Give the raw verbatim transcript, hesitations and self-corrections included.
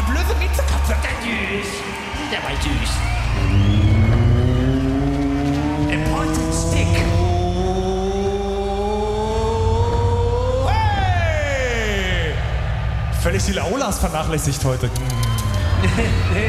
blöde Witze kaputt. Süß. Der war süß. A pointed stick. Hey! Völlig die Aulas vernachlässigt heute.